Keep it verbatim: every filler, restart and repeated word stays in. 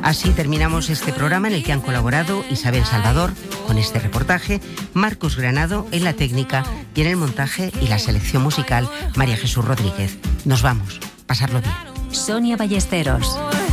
Así terminamos este programa en el que han colaborado Isabel Salvador con este reportaje, Marcos Granado en la técnica y en el montaje y la selección musical María Jesús Rodríguez. Nos vamos. Pasarlo bien. Sonia Ballesteros.